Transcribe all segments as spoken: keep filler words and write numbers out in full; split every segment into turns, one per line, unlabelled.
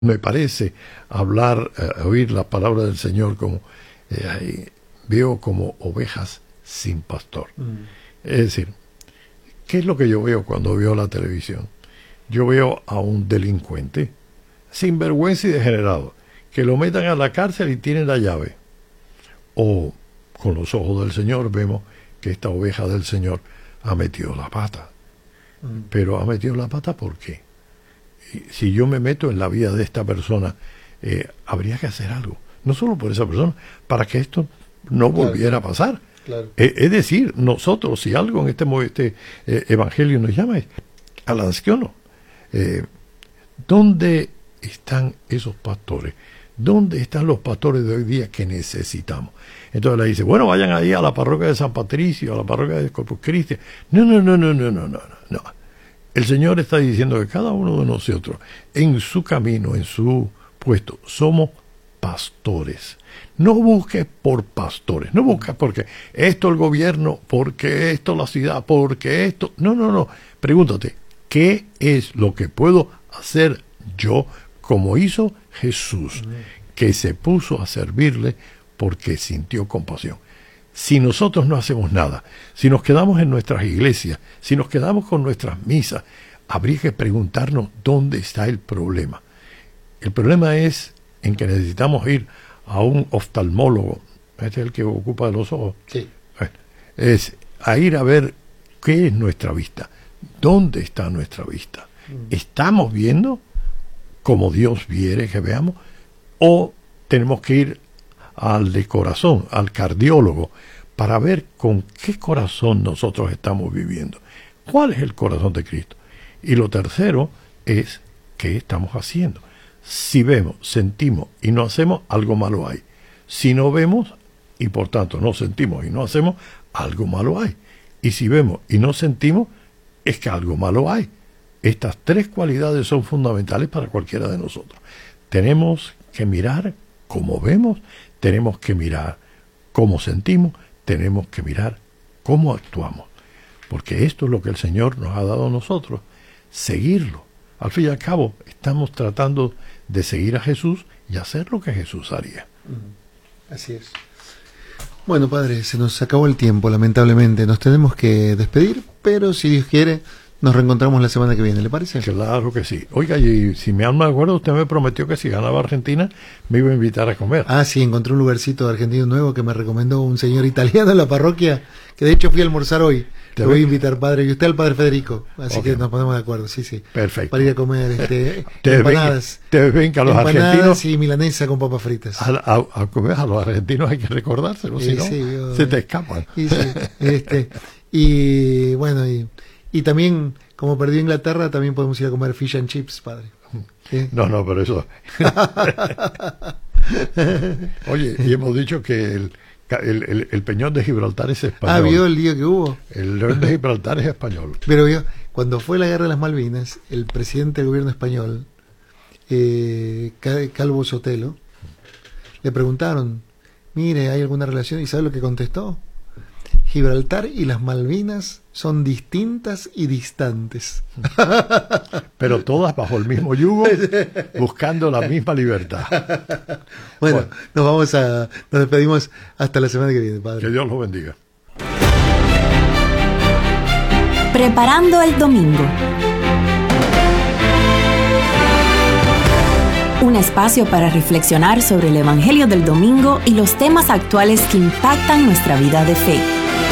Me parece hablar, eh, oír la palabra del Señor como eh, veo como ovejas sin pastor. Mm. Es decir, ¿qué es lo que yo veo cuando veo la televisión? Yo veo a un delincuente sinvergüenza y degenerado, que lo metan a la cárcel y tienen la llave. O con los ojos del Señor vemos que esta oveja del Señor ha metido la pata. Mm. Pero ha metido la pata ¿por qué? Si yo me meto en la vida de esta persona, eh, habría que hacer algo, no solo por esa persona, para que esto no volviera claro, a pasar. Claro. Eh, es decir, nosotros, si algo en este, este eh, evangelio nos llama, es a la acción. Eh, ¿Dónde están esos pastores? ¿Dónde están los pastores de hoy día que necesitamos? Entonces le dice, bueno, vayan ahí a la parroquia de San Patricio, a la parroquia de Corpus Christi. No, no, no, no, no, no, no, no. El Señor está diciendo que cada uno de nosotros, en su camino, en su puesto, somos pastores. No busques por pastores, no busques porque esto el gobierno, porque esto la ciudad, porque esto... No, no, no. Pregúntate, ¿qué es lo que puedo hacer yo como hizo Jesús, que se puso a servirle porque sintió compasión? Si nosotros no hacemos nada, si nos quedamos en nuestras iglesias, si nos quedamos con nuestras misas, habría que preguntarnos dónde está el problema. El problema es en que necesitamos ir a un oftalmólogo, este es el que ocupa de los ojos, sí. Bueno, es a ir a ver qué es nuestra vista, dónde está nuestra vista. Mm. ¿Estamos viendo como Dios quiere que veamos? ¿O tenemos que ir al de corazón, al cardiólogo, para ver con qué corazón nosotros estamos viviendo? ¿Cuál es el corazón de Cristo? Y lo tercero es, ¿qué estamos haciendo? Si vemos, sentimos y no hacemos, algo malo hay. Si no vemos y por tanto no sentimos y no hacemos, algo malo hay. Y si vemos y no sentimos, es que algo malo hay. Estas tres cualidades son fundamentales para cualquiera de nosotros. Tenemos que mirar cómo vemos, tenemos que mirar cómo sentimos, tenemos que mirar cómo actuamos. Porque esto es lo que el Señor nos ha dado a nosotros, seguirlo. Al fin y al cabo, estamos tratando de seguir a Jesús y hacer lo que Jesús haría.
Así es. Bueno, Padre, se nos acabó el tiempo, lamentablemente. Nos tenemos que despedir, pero si Dios quiere, nos reencontramos la semana que viene, ¿le parece?
Claro que sí. Oiga, y si me alma de acuerdo, usted me prometió que si ganaba Argentina, me iba a invitar a comer.
Ah, sí, encontré un lugarcito de argentino nuevo que me recomendó un señor italiano en la parroquia, que de hecho fui a almorzar hoy. Te voy a invitar, Padre, y usted al Padre Federico. Así okay. que nos ponemos de acuerdo, sí, sí.
Perfecto.
Para ir a comer este,
te
empanadas.
Ven, te ven que a los
empanadas
argentinos...
y milanesa con papas fritas.
A, a, a comer a los argentinos hay que recordárselo, sí, si no, sí, yo, se te escapan.
Y, sí, este, y bueno, y, y también... Como perdió Inglaterra, también podemos ir a comer fish and chips, Padre. ¿Sí?
No, no, pero eso... Oye, y hemos dicho que el, el, el, el Peñón de Gibraltar es español.
Ah, ¿vio el lío que hubo?
El Peñón de Gibraltar es español.
Pero vio, cuando fue la Guerra de las Malvinas, el presidente del gobierno español, eh, Calvo Sotelo, le preguntaron, mire, ¿hay alguna relación? ¿Y sabe lo que contestó? Gibraltar y las Malvinas son distintas y distantes.
Pero todas bajo el mismo yugo, buscando la misma libertad.
Bueno, bueno, nos vamos a, nos despedimos hasta la semana que viene, Padre.
Que Dios los bendiga.
Preparando el domingo. Un espacio para reflexionar sobre el Evangelio del domingo y los temas actuales que impactan nuestra vida de fe.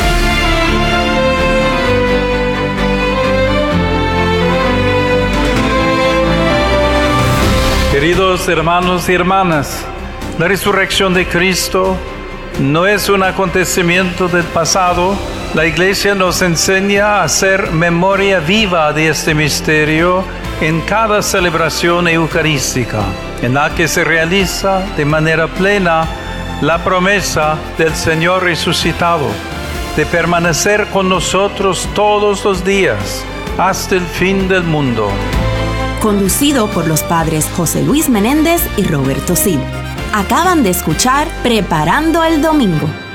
Queridos hermanos y hermanas, la resurrección de Cristo no es un acontecimiento del pasado. La Iglesia nos enseña a hacer memoria viva de este misterio en cada celebración eucarística, en la que se realiza de manera plena la promesa del Señor resucitado, de permanecer con nosotros todos los días, hasta el fin del mundo.
Conducido por los padres José Luis Menéndez y Roberto Cid. Acaban de escuchar Preparando el Domingo.